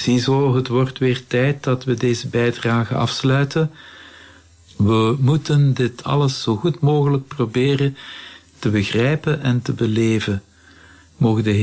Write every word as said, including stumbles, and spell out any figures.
Ziezo, het wordt weer tijd dat we deze bijdrage afsluiten. We moeten dit alles zo goed mogelijk proberen te begrijpen en te beleven. Mogen de